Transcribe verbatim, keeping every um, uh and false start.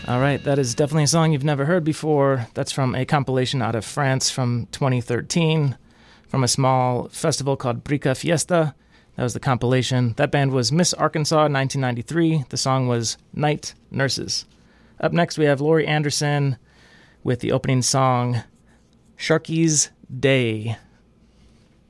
All right, that is definitely a song you've never heard before. That's from a compilation out of France from twenty thirteen, from a small festival called Brica Fiesta. That was the compilation. That band was Miss Arkansas in nineteen ninety-three. The song was Night Nurses. Up next, we have Laurie Anderson with the opening song, Sharky's Day.